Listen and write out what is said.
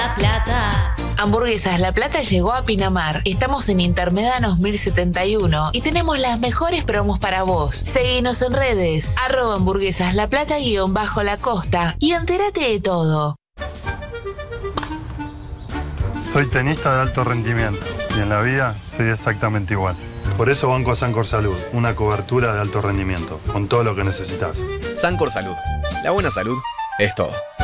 La Plata. Hamburguesas La Plata llegó a Pinamar. Estamos en Intermedanos 1071 y tenemos las mejores promos para vos. Seguinos en redes, @hamburguesaslaplata_la costa y entérate de todo. Soy tenista de alto rendimiento y en la vida soy exactamente igual. Por eso banco a Sancor Salud, una cobertura de alto rendimiento, con todo lo que necesitas. Sancor Salud. La buena salud es todo.